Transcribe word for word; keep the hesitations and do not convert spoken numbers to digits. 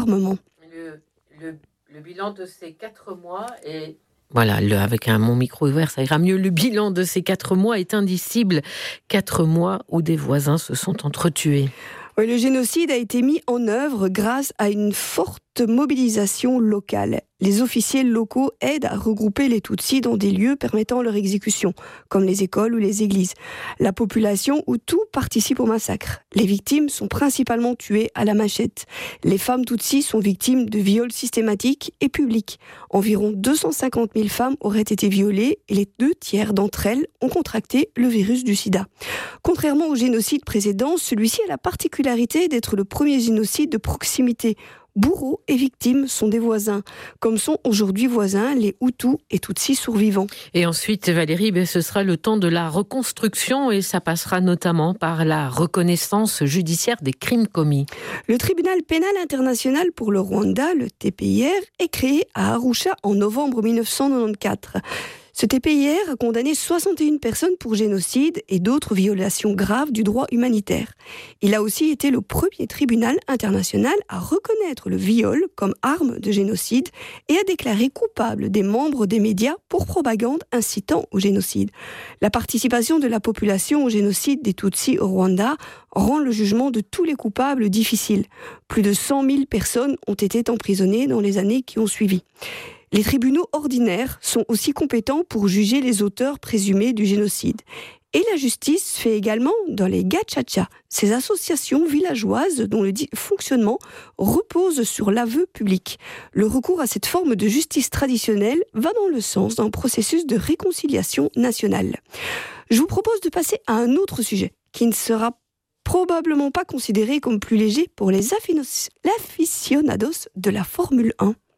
armement. Le, le, le bilan de ces quatre mois est... Voilà, le, avec un, mon micro ouvert, ça ira mieux. Le bilan de ces quatre mois est indicible. Quatre mois où des voisins se sont entretués. Oui, le génocide a été mis en œuvre grâce à une forte mobilisation locale. Les officiels locaux aident à regrouper les Tutsis dans des lieux permettant leur exécution, comme les écoles ou les églises. La population Hutu participe au massacre. Les victimes sont principalement tuées à la machette. Les femmes Tutsis sont victimes de viols systématiques et publics. Environ deux cent cinquante mille femmes auraient été violées et les deux tiers d'entre elles ont contracté le virus du sida. Contrairement au génocide précédent, celui-ci a la particularité d'être le premier génocide de proximité. Bourreaux et victimes sont des voisins, comme sont aujourd'hui voisins les Hutus et Tutsis survivants. Et ensuite, Valérie, ben, ce sera le temps de la reconstruction et ça passera notamment par la reconnaissance judiciaire des crimes commis. Le tribunal pénal international pour le Rwanda, le T P I R, est créé à Arusha en novembre mille neuf cent quatre-vingt-quatorze. Ce T P I R a condamné soixante et une personnes pour génocide et d'autres violations graves du droit humanitaire. Il a aussi été le premier tribunal international à reconnaître le viol comme arme de génocide et à déclarer coupable des membres des médias pour propagande incitant au génocide. La participation de la population au génocide des Tutsis au Rwanda rend le jugement de tous les coupables difficile. Plus de cent mille personnes ont été emprisonnées dans les années qui ont suivi. Les tribunaux ordinaires sont aussi compétents pour juger les auteurs présumés du génocide. Et la justice fait également dans les gachacha, ces associations villageoises dont le fonctionnement repose sur l'aveu public. Le recours à cette forme de justice traditionnelle va dans le sens d'un processus de réconciliation nationale. Je vous propose de passer à un autre sujet qui ne sera probablement pas considéré comme plus léger pour les aficionados de la Formule un.